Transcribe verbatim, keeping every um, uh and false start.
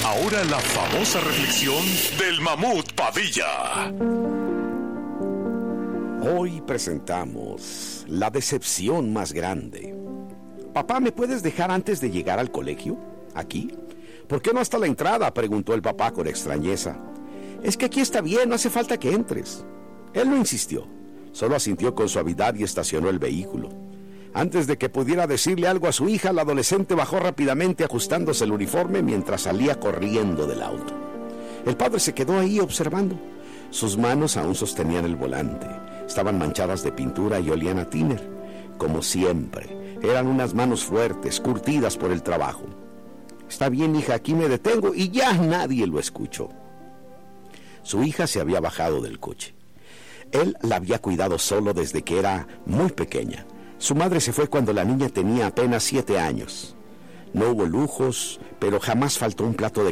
Ahora la famosa reflexión del Mamut Padilla. Hoy presentamos la decepción más grande. Papá, ¿me puedes dejar antes de llegar al colegio? ¿Aquí? ¿Por qué no hasta la entrada?, preguntó el papá con extrañeza. Es que aquí está bien, no hace falta que entres. Él no insistió, solo asintió con suavidad y estacionó el vehículo. Antes de que pudiera decirle algo a su hija, la adolescente bajó rápidamente ajustándose el uniforme mientras salía corriendo del auto. El padre se quedó ahí observando. Sus manos aún sostenían el volante. Estaban manchadas de pintura y olían a tiner. Como siempre, eran unas manos fuertes, curtidas por el trabajo. Está bien, hija, aquí me detengo, y ya nadie lo escuchó. Su hija se había bajado del coche. Él la había cuidado solo desde que era muy pequeña. Su madre se fue cuando la niña tenía apenas siete años. No hubo lujos, pero jamás faltó un plato de